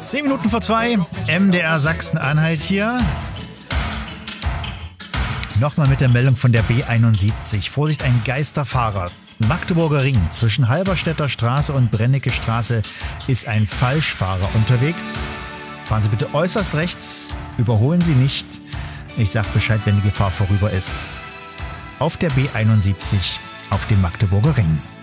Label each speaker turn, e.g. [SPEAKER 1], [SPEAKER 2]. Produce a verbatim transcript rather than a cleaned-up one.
[SPEAKER 1] Zehn Minuten vor zwei, M D R Sachsen-Anhalt hier. Nochmal mit der Meldung von der B einundsiebzig. Vorsicht, ein Geisterfahrer. Magdeburger Ring zwischen Halberstädter Straße und Brennecke Straße ist ein Falschfahrer unterwegs. Fahren Sie bitte äußerst rechts, überholen Sie nicht. Ich sag Bescheid, wenn die Gefahr vorüber ist. Auf der B einundsiebzig auf dem Magdeburger Ring.